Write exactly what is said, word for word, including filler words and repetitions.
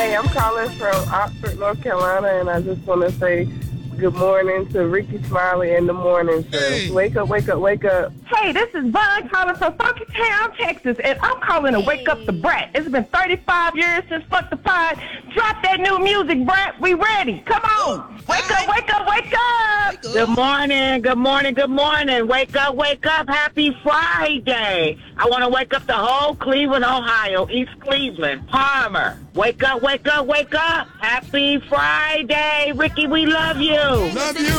Hey, I'm calling from Oxford, North Carolina, and I just want to say good morning to Ricky Smiley in the morning show. Hey. Wake up, wake up, wake up. Hey, this is Vaughn calling from Funky Town, Texas, and I'm calling to wake up the brat. It's been thirty-five years since Fuck the Pod. Drop that new music, brat. We ready. Come on. Wake up, wake up, wake up. Good morning, good morning, good morning. Wake up, wake up. Happy Friday. I want to wake up the whole Cleveland, Ohio, East Cleveland, Palmer. Wake up, wake up, wake up. Happy Friday. Ricky, we love you. Love you.